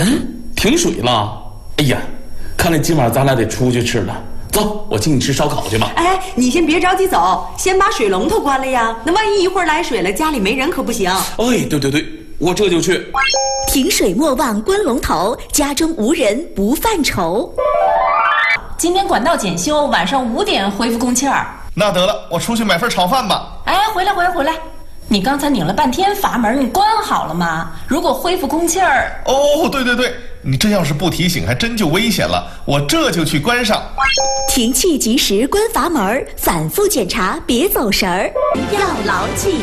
嗯，停水了。哎呀，看来今晚咱俩得出去吃了。走，我请你吃烧烤去吧。 哎，你先别着急走，先把水龙头关了呀。那万一一会儿来水了，家里没人可不行。 哎，对，我这就去。 停水莫忘关龙头，家中无人不犯愁。 今天管道检修，晚上5点恢复供气儿。 那得了，我出去买份炒饭吧。 哎，回来！你刚才拧了半天阀门，你关好了吗？如果恢复供气儿…… 哦，对，你这要是不提醒，还真就危险了。我这就去关上。 停气及时关阀门，反复检查别走神儿，要牢记。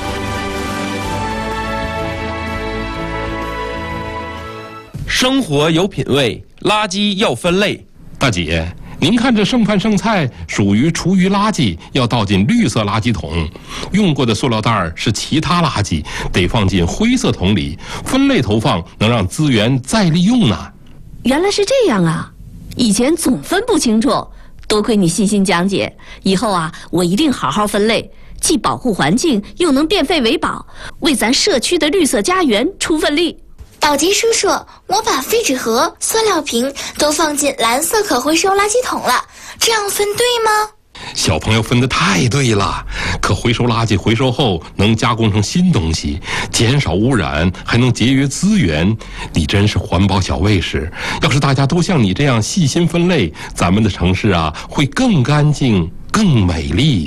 生活有品位，垃圾要分类。大姐，您看这剩饭剩菜属于厨余垃圾，要倒进绿色垃圾桶；用过的塑料袋是其他垃圾，得放进灰色桶里。分类投放能让资源再利用呢。 原来是这样啊！以前总分不清楚，多亏你细心讲解，以后啊，我一定好好分类，既保护环境，又能变废为宝，为咱社区的绿色家园出份力。 宝吉叔叔，我把废纸盒、塑料瓶都放进蓝色可回收垃圾桶了，这样分对吗？ 小朋友分得太对了，可回收垃圾回收后能加工成新东西，减少污染，还能节约资源。你真是环保小卫士！要是大家都像你这样细心分类，咱们的城市啊会更干净、更美丽。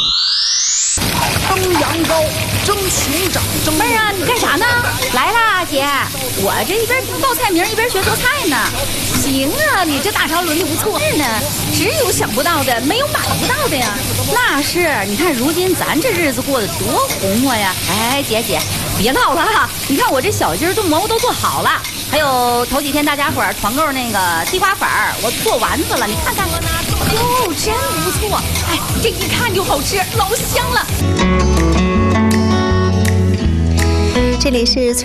蒸羊羔，蒸熊掌，蒸…… 妹儿啊，你干啥呢？来啦，姐，我这一边报菜名一边学做菜呢。行啊，你这大潮轮的不错呢，只有想不到的，没有买不到的呀。那是，你看如今咱这日子过得多红火呀！哎，姐，别唠了哈，你看我这小鸡儿炖蘑菇都做好了，还有头几天大家伙儿团购那个地瓜粉儿，我做丸子了，你看看。哟，真不错，哎，这一看就好吃，老香了。 这里是